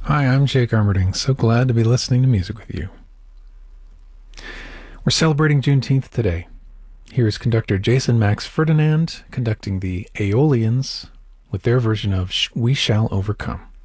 Hi, I'm Jake Armerding. So glad to be listening to music with you. We're celebrating Juneteenth today. Here is conductor Jason Max Ferdinand conducting the Aeolians with their version of We Shall Overcome.